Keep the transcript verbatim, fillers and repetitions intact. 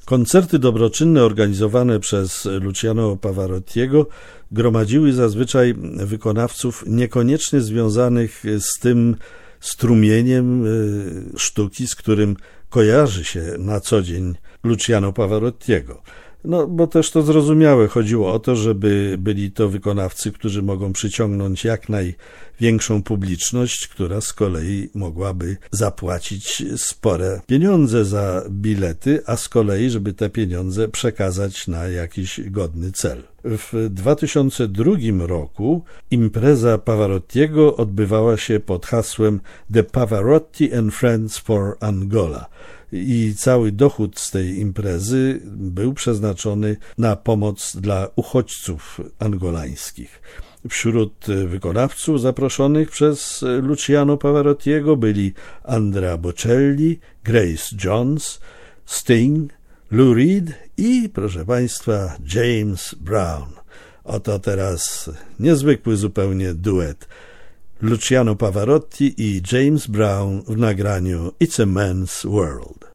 Koncerty dobroczynne organizowane przez Luciano Pavarottiego gromadziły zazwyczaj wykonawców niekoniecznie związanych z tym strumieniem sztuki, z którym kojarzy się na co dzień Luciano Pavarottiego. No, bo też to zrozumiałe, chodziło o to, żeby byli to wykonawcy, którzy mogą przyciągnąć jak największą publiczność, która z kolei mogłaby zapłacić spore pieniądze za bilety, a z kolei, żeby te pieniądze przekazać na jakiś godny cel. W dwa tysiące drugim roku impreza Pavarottiego odbywała się pod hasłem The Pavarotti and Friends for Angola. I cały dochód z tej imprezy był przeznaczony na pomoc dla uchodźców angolańskich. Wśród wykonawców zaproszonych przez Luciano Pavarottiego byli Andrea Bocelli, Grace Jones, Sting, Lou Reed i, proszę Państwa, James Brown. Oto teraz niezwykły zupełnie duet Luciano Pavarotti i James Brown w nagraniu It's a Man's World.